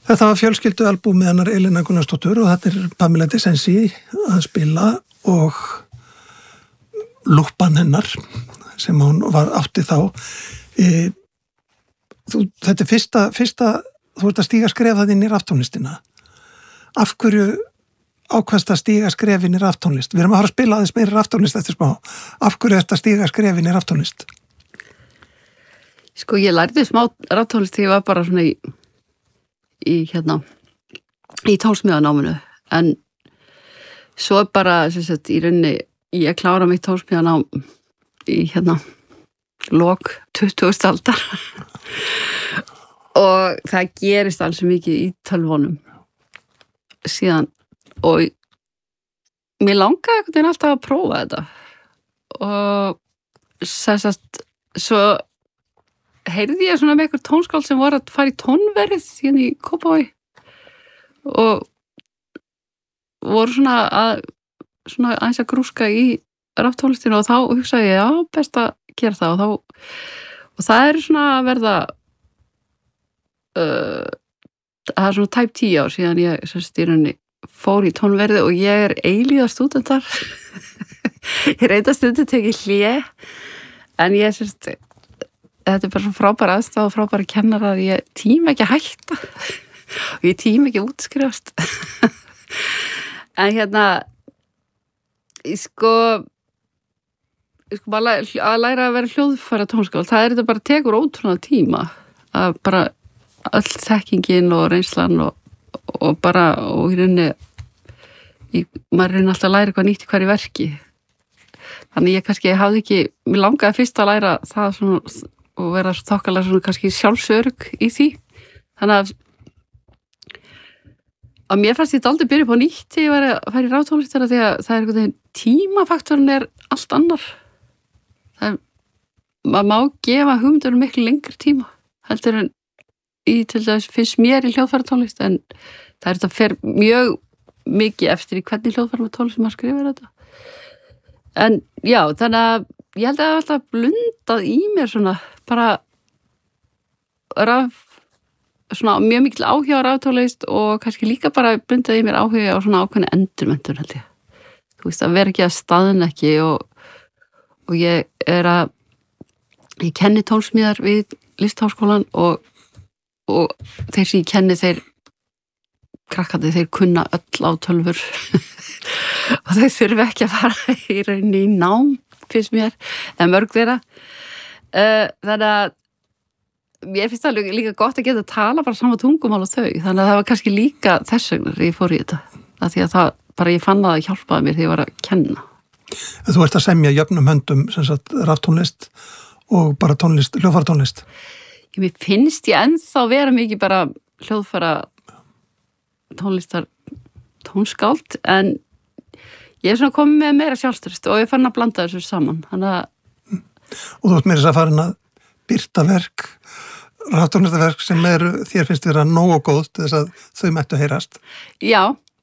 Þetta var fjölskyldualbúm með hennar Elína Gunnarsdóttur og þetta er Pamela Desensi að spila og lúppan hennar sem hún var átti þá. Þetta er fyrsta, þú ert að stíga skrefað inn í raftónlistina. Af hverju ákvæmst að stíga skrefin í raftónlist? Við erum að fara að spila aðeins meiri raftónlist eftir smá. Af hverju ert að stíga skrefin í raftónlist? Sko, ég lærði smá raftónlist þegar ég var bara svona í tónsmíðanáminu, en svo bara, sem sagt, í rauninni, ég klára mitt tónsmíðanám í lok 20. aldar og það gerist alls mikið í tölvunum síðan og mér langaði einhvern veginn alltaf að prófa þetta og sem sagt, svo heyrði ég svona með einhver tónskáld sem var að fara í tónverið hérna í Kópavogi og voru svona aðeins að grúska í raftónlistinu og þá hugsaði ég, já, best að gera það og það er svona að verða það er svona tæp 10 ár síðan ég sem styrunni fór í tónverið og ég er eilíða stúdentar ég reynda stundum tekið hlé en ég semst þetta er bara svo frábæra aðstæð og frábæra kennarar að ég tíma ekki að hætta og ég tíma ekki að útskrifast en sko að læra að vera hljóðfæra tónskáld, það er þetta bara tekur ótrúlega tíma að bara öll þekkingin og reynslan og bara og í rauninni maður rauninni alltaf að læra eitthvað nýtt í hverju verki þannig ég kannski hafði ekki, mér langaði fyrst að læra það svona og vera þokkalega svona kannski sjálfsörugg í því þannig að mér fannst ég aldrei byrja upp á nýtt þegar ég var að fara í raftónlistina því að það er einhvern veginn tímafaktorinn er allt annar maður má gefa hugmyndunum miklu lengri tíma heldur en til þess finnst mér í hljóðfæratónlist en það er þetta fer mjög mikið eftir í hvernig hljóðfæratónlist maður skrifir þetta en já, þannig að ég held að það er alltaf blundað í mér svona bara svona mjög mikil áhuga á raftónlist og kannski líka bara blundað í mér áhuga á svona ákveðni endurmenntun held ég. Þú veist að vera ekki að staðna ekki og ég kenni tónsmíðar við Listaháskólann og þeir sem ég kenni þeir krakkandi þeir kunna öll á tölvur og þeir þurfi ekki að fara í rauninni í nám finnst mér, en mörg þeirra þannig að mér finnst það líka gott að geta að tala bara sama tungumál og þau, þannig að það var kannski líka þess vegna ég fór í þetta, af því að það bara ég fann að það hjálpaði mér þegar ég var að kenna. Þú ert að semja jöfnum höndum sem sagt raftónlist og bara tónlist, hljóðfæratónlist? Mér finnst ég ennþá vera mikið bara hljóðfæra tónlistar tónskáld, en ég er svona komið með meira sjálfstyrst og ég fann að blanda þessu saman. Og þú ert meira þess að farin að birta verk, raftónlistarverk sem þér finnst vera nógu góð til þess að þau mættu heyrast? Já,